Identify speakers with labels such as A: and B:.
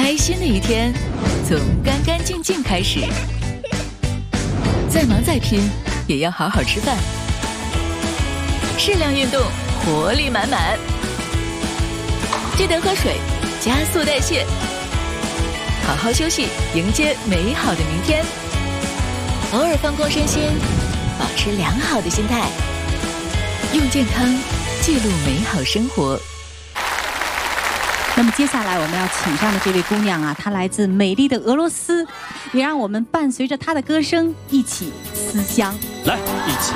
A: 开心的一天从干干净净开始，再忙再拼也要好好吃饭，适量运动，活力满满。记得喝水，加速代谢，好好休息，迎接美好的明天。偶尔放空身心，保持良好的心态，用健康记录美好生活。
B: 那么接下来我们要请上的这位姑娘啊，她来自美丽的俄罗斯，也让我们伴随着她的歌声一起思乡。
C: 来，一起